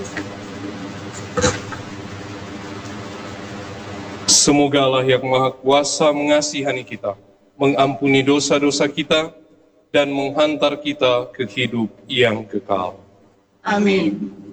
Semoga Allah yang Maha Kuasa mengasihani kita, mengampuni dosa-dosa kita, dan menghantar kita ke hidup yang kekal. Amin.